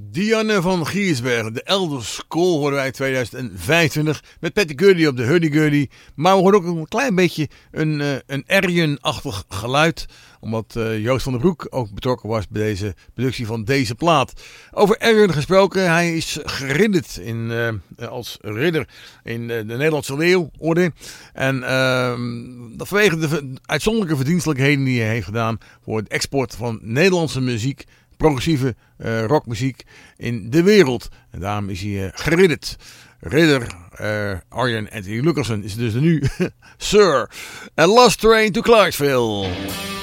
Dianne van Giersbergen, de Elder School hoorden wij 2025 met Patty Gurdy op de hurdy-gurdy. Maar we horen ook een klein beetje een Arjen-achtig geluid, omdat Joost van der Broek ook betrokken was bij deze productie van deze plaat. Over Arjen gesproken, hij is geridderd als ridder in de Nederlandse Leeuworde. En vanwege de uitzonderlijke verdienstelijkheden die hij heeft gedaan voor het export van Nederlandse muziek, progressieve rockmuziek in de wereld. En daarom is hij geridderd. Ridder Arjen Anthony Lucassen is dus nu Sir. A Lost Train to Clarksville.